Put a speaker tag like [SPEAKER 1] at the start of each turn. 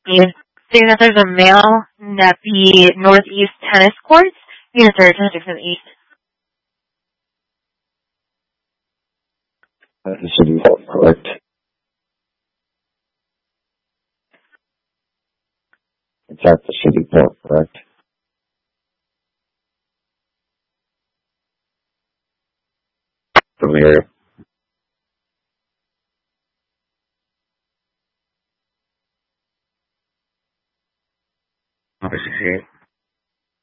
[SPEAKER 1] Is seeing that there's a male at the northeast tennis courts. Unit 36 from the east.
[SPEAKER 2] That's the city port, correct? It's at the city port, correct? From here. Officer